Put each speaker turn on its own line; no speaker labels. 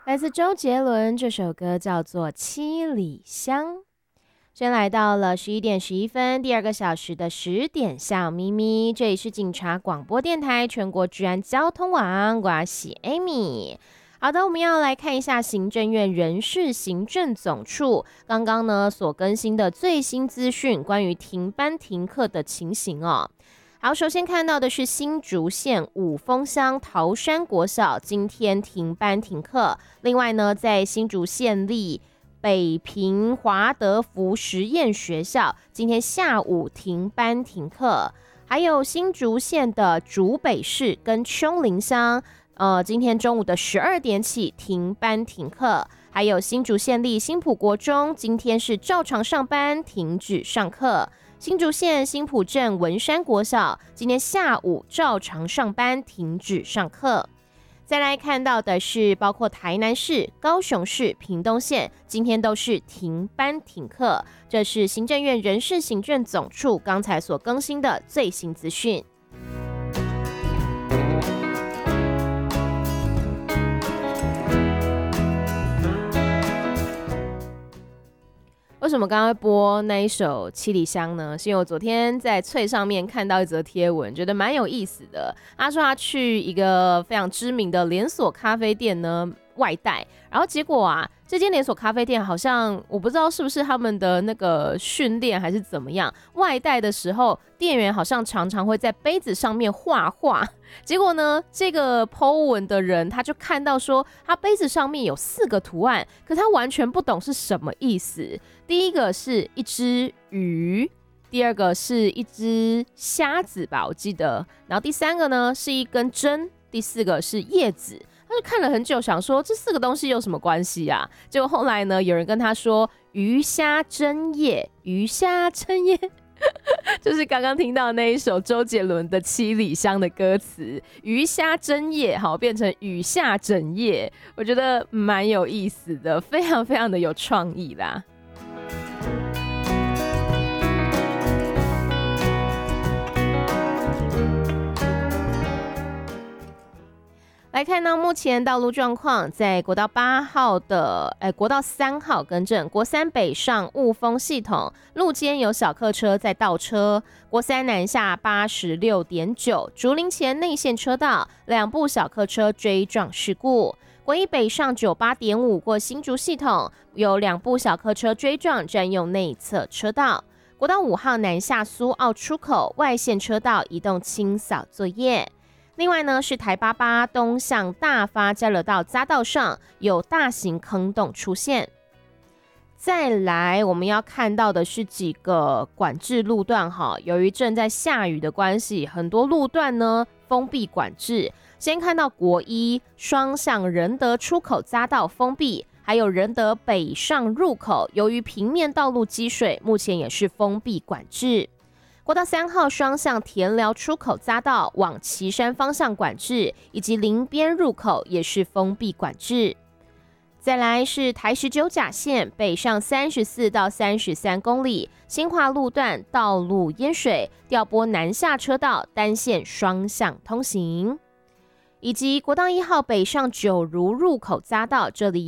来自周杰伦，这首歌叫做《七里香》。先来到了11点11分，第二个小时的10点笑咪咪，这里是警察广播电台全国治安交通网，我是 Amy。好的，我们要来看一下行政院人事行政总处刚刚呢所更新的最新资讯，关于停班停课的情形哦。好，首先看到的是新竹县五峰乡桃山国小今天停班停课，另外呢，在新竹县立北平华德福实验学校今天下午停班停课，还有新竹县的竹北市跟丘陵乡今天中午的12点起停班停课，还有新竹县立新埔国中今天是照常上班停止上课，新竹县新埔镇文山国小今天下午照常上班停止上课。再来看到的是包括台南市、高雄市、屏东县今天都是停班停课，这是行政院人事行政总处刚才所更新的最新资讯。为什么刚刚会播那一首《七里香》呢？是因为我昨天在脆上面看到一则贴文，觉得蛮有意思的。他说他去一个非常知名的连锁咖啡店呢外带，然后结果啊，这间连锁咖啡店好像我不知道是不是他们的那个训练还是怎么样，外带的时候店员好像常常会在杯子上面画画。结果呢，这个 po 文的人他就看到说，他杯子上面有4个图案，可他完全不懂是什么意思。第一个是一只鱼，第二个是一只虾子吧，我记得，然后第3个呢是一根针，第4个是叶子。他就看了很久，想说这4个东西有什么关系啊？结果后来呢，有人跟他说鱼虾针叶，鱼虾针叶。就是刚刚听到那一首周杰伦的《七里香》的歌词，鱼虾针叶好变成雨下整夜，我觉得蛮有意思的，非常非常的有创意啦。来看到目前道路状况，在国道3号更正，国3北上雾峰系统路肩有小客车在倒车，国3南下86.9，竹林前内线车道2部小客车追撞事故，国1北上98.5过新竹系统有2部小客车追撞，占用内侧车道，国道5号南下苏澳出口外线车道移动清扫作业。另外呢，是台88东向大发交流道匝道上有大型坑洞出现。再来，我们要看到的是几个管制路段哈，由于正在下雨的关系，很多路段呢封闭管制。先看到国1双向仁德出口匝道封闭，还有仁德北上入口，由于平面道路积水，目前也是封闭管制。国道3号双向田寮出口匝道往旗山方向管制，以及林边入口也是封闭管制。再来是台19甲线北上34到33公里，新化路段道路淹水，调拨南下车道单线双向通行，以及国道1号北上九如入口匝道，这里